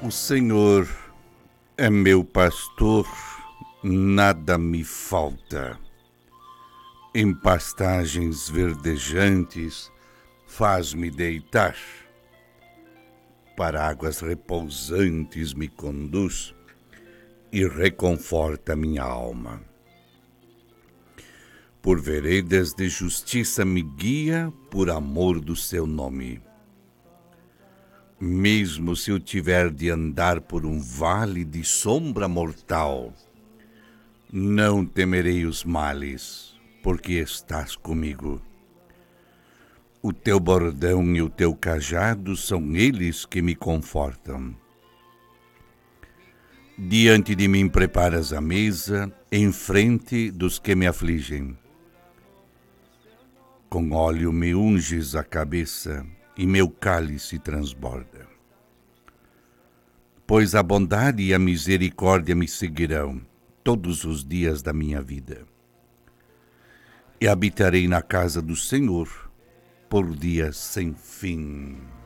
O Senhor é meu pastor, nada me falta. Em pastagens verdejantes faz-me deitar. Para águas repousantes me conduz e reconforta minha alma. Por veredas de justiça me guia por amor do seu nome. Mesmo se eu tiver de andar por um vale de sombra mortal, não temerei os males, porque estás comigo. O teu bordão e o teu cajado são eles que me confortam. Diante de mim preparas a mesa, em frente dos que me afligem. Com óleo me unges a cabeça, e meu cálice transborda. Pois a bondade e a misericórdia me seguirão todos os dias da minha vida. E habitarei na casa do Senhor por dias sem fim.